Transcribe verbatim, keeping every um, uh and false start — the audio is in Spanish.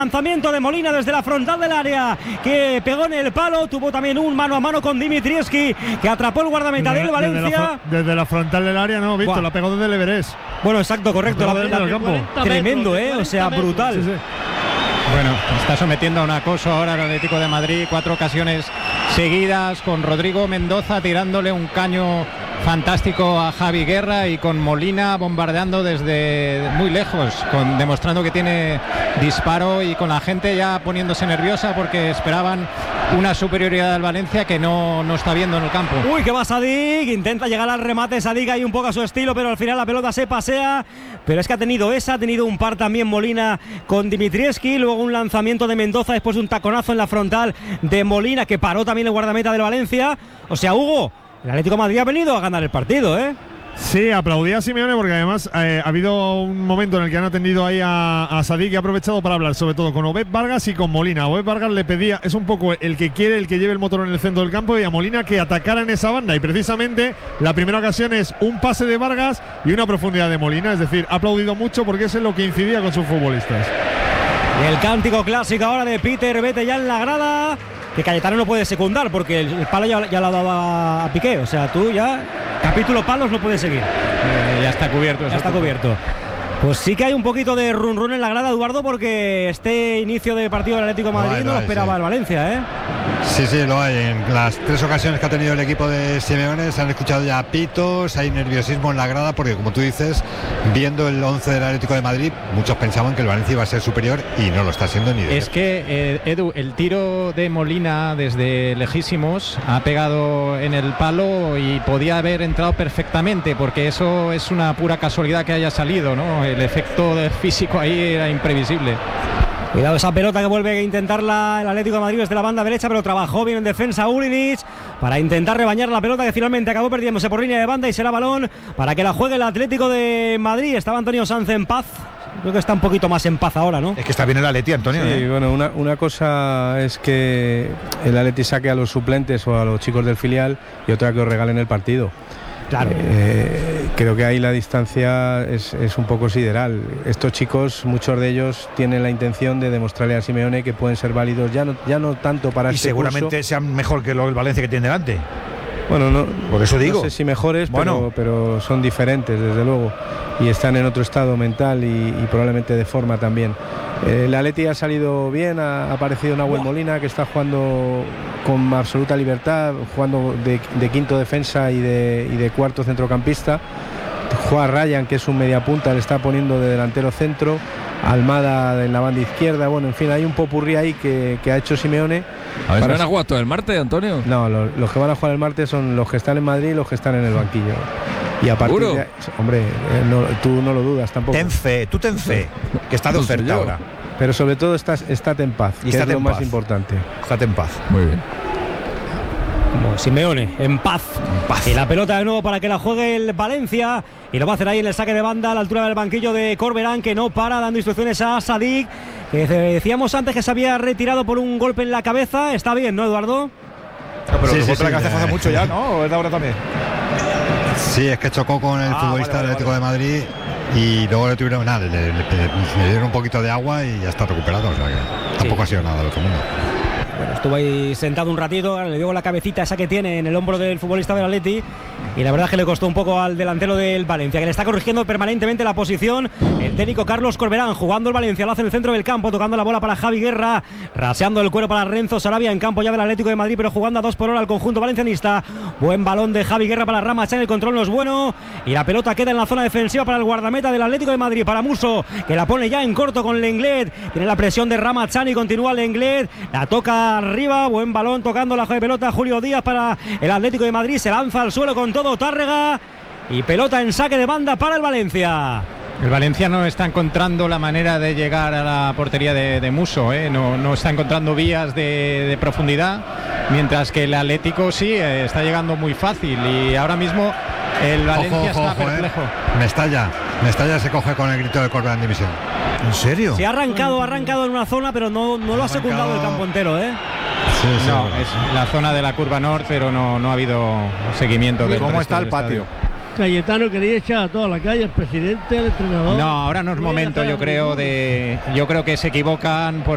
Lanzamiento de Molina desde la frontal del área, que pegó en el palo. Tuvo también un mano a mano con Dimitrievski, que atrapó el guardameta del Valencia. Desde la, desde la frontal del área, no, Víctor, la pegó desde el Everest. Bueno, exacto, correcto. La, la, la, campo. Tremendo, ¿eh? O sea, brutal. Sí, sí. Bueno, está sometiendo a un acoso ahora el Atlético de Madrid. Cuatro ocasiones seguidas con Rodrigo Mendoza tirándole un caño fantástico a Javi Guerra y con Molina bombardeando desde muy lejos, con, demostrando que tiene disparo y con la gente ya poniéndose nerviosa porque esperaban una superioridad del Valencia que no, no está viendo en el campo. Uy, que va Sadik, intenta llegar al remate Sadik ahí un poco a su estilo, pero al final la pelota se pasea. Pero es que ha tenido esa, ha tenido un par también Molina con Dimitrievski, luego un lanzamiento de Mendoza después de un taconazo en la frontal de Molina que paró también el guardameta del Valencia. O sea, Hugo, el Atlético de Madrid ha venido a ganar el partido, ¿eh? Sí, aplaudía a Simeone porque además eh, ha habido un momento en el que han atendido ahí a, a Sadik y ha aprovechado para hablar sobre todo con Obed Vargas y con Molina. Obed Vargas le pedía, es un poco el que quiere, el que lleve el motor en el centro del campo, y a Molina que atacara en esa banda, y precisamente la primera ocasión es un pase de Vargas y una profundidad de Molina, es decir, ha aplaudido mucho porque eso es lo que incidía con sus futbolistas. El cántico clásico ahora de Peter, vete ya en la grada, que Cayetano no puede secundar porque el, el palo ya, ya lo ha dado a, a Piqué, o sea, tú ya capítulo palos no puedes seguir. Eh, ya está cubierto. Ya está punto. cubierto. Pues sí que hay un poquito de run run en la grada, Eduardo, porque este inicio de partido del Atlético de Madrid no, hay, no, no lo esperaba sí. el Valencia, ¿eh? Sí, sí, lo hay. En las tres ocasiones que ha tenido el equipo de Simeone se han escuchado ya pitos, hay nerviosismo en la grada, porque como tú dices, viendo el once del Atlético de Madrid, muchos pensaban que el Valencia iba a ser superior y no lo está siendo ni de Es que, eh, Edu, el tiro de Molina desde lejísimos ha pegado en el palo y podía haber entrado perfectamente, porque eso es una pura casualidad que haya salido, ¿no? El efecto de físico ahí era imprevisible. Cuidado esa pelota que vuelve a intentarla el Atlético de Madrid desde la banda derecha, pero trabajó bien en defensa Ulinic para intentar rebañar la pelota, que finalmente acabó perdiéndose por línea de banda y será balón para que la juegue el Atlético de Madrid. Estaba Antonio Sanz en paz. Creo que está un poquito más en paz ahora, ¿no? Es que está bien el Atleti, Antonio. Sí, ¿eh? bueno, una, una cosa es que el Atleti saque a los suplentes o a los chicos del filial y otra que os regalen el partido. Claro. Eh, creo que ahí la distancia es, es un poco sideral. Estos chicos, muchos de ellos tienen la intención de demostrarle a Simeone que pueden ser válidos, ya no, ya no tanto para y este seguramente curso. Sean mejor que el Valencia que tiene delante. Bueno, no, por eso digo. No sé si mejores, bueno. pero, pero son diferentes, desde luego. Y están en otro estado mental y, y probablemente de forma también. Eh, el Atleti ha salido bien, ha, ha aparecido Nahuel Molina, que está jugando con absoluta libertad, jugando de, de quinto defensa y de, y de cuarto centrocampista. Juan Ryan, que es un mediapunta, le está poniendo de delantero centro. Almada en la banda izquierda. Bueno, en fin, hay un popurrí ahí que, que ha hecho Simeone. A ver, ¿van a jugar todo el martes, Antonio? No, los, los que van a jugar el martes son los que están en Madrid y los que están en el banquillo. Y a partir de, hombre, eh, no, tú no lo dudas tampoco. Ten fe, tú ten fe, que está de oferta ahora. Pero sobre todo estás, estate en paz, y que es lo más paz. importante. Estate en paz. Muy bien. Como Simeone, en paz. en paz. Y la pelota de nuevo para que la juegue el Valencia. Y lo va a hacer ahí en el saque de banda a la altura del banquillo de Corberán, que no para, dando instrucciones a Sadik, que decíamos antes que se había retirado por un golpe en la cabeza. Está bien, ¿no, Eduardo? No, pero sí, el sí, golpe sí, en la cabeza eh. hace mucho ya, ¿no? ¿O es de ahora también? Sí, es que chocó con el ah, futbolista vale, del vale, Atlético vale. de Madrid y luego le tuvieron nada, le, le, le, le dieron un poquito de agua y ya está recuperado, o sea que sí. Tampoco ha sido nada del otro mundo. Bueno, estuvo ahí sentado un ratito, le dio la cabecita esa que tiene en el hombro del futbolista del Atleti, y la verdad es que le costó un poco al delantero del Valencia, que le está corrigiendo permanentemente la posición el técnico Carlos Corberán, jugando el Valencia, lo hace en el centro del campo, tocando la bola para Javi Guerra, raseando el cuero para Renzo Sarabia, en campo ya del Atlético de Madrid, pero jugando a dos por hora al conjunto valencianista. Buen balón de Javi Guerra para Rama Chan, el control no es bueno, y la pelota queda en la zona defensiva para el guardameta del Atlético de Madrid, para Musso, que la pone ya en corto con Lenglet, tiene la presión de Rama Chan y continúa Lenglet, la toca arriba, buen balón tocando la pelota Julio Díaz para el Atlético de Madrid, se lanza al suelo con todo Tárrega y pelota en saque de banda para el Valencia. El Valencia no está encontrando la manera de llegar a la portería de, de Musso, ¿eh? no, no está encontrando vías de, de profundidad, mientras que el Atlético sí eh, está llegando muy fácil, y ahora mismo el Valencia ojo, ojo, está ojo, perplejo. Eh. Mestalla, Mestalla se coge con el grito de Corberán en división. ¿En serio? Se ha arrancado, ha arrancado en una zona, pero no, no lo ha secundado el campo entero, ¿eh? Sí, sí, no, bueno. es la zona de la curva norte, pero no, no ha habido seguimiento. ¿Y cómo está el patio? Cayetano quería echar a toda la calle, el presidente, el entrenador. No, ahora no es momento, yo creo, de, yo creo que se equivocan. Por